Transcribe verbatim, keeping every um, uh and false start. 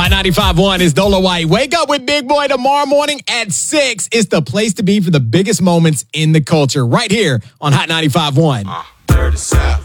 Hot ninety-five point one is Dolo White. Wake up with Big Boy tomorrow morning at six. It's the place to be for the biggest moments in the culture right here on Hot ninety-five point one. Uh, dirty South.